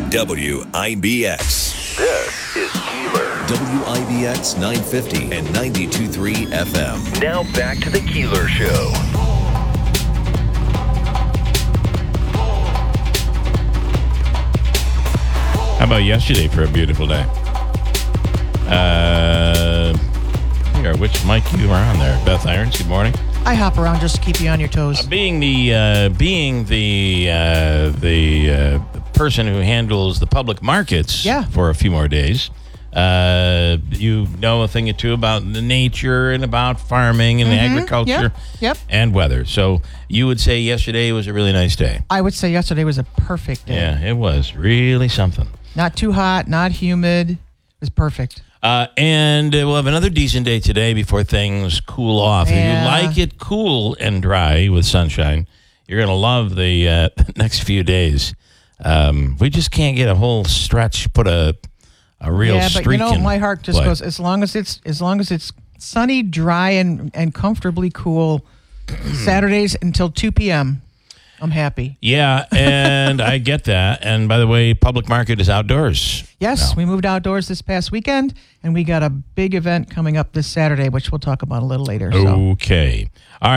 WIBX. This is Keeler. WIBX 950 and 92.3 FM. Now back to the Keeler Show. How about yesterday for a beautiful day? Which mic you are on there? Beth Irons, good morning. I hop around just to keep you on your toes. Being the person who handles the public markets for a few more days, you know a thing or two about the nature and about farming and agriculture and weather. So you would say yesterday was a really nice day. I would say yesterday was a perfect day. Yeah, it was really something. Not too hot, not humid. It was perfect. And we'll have another decent day today before things cool off. Yeah. If you like it cool and dry with sunshine, you're going to love the next few days. We just can't get a whole stretch, put a real streak in. My heart just goes, as long as it's sunny, dry, and comfortably cool Saturdays until 2 p.m., I'm happy. Yeah, and I get that. And by the way, public market is outdoors. Yes, we moved outdoors this past weekend, and we got a big event coming up this Saturday, which we'll talk about a little later. Okay. All right.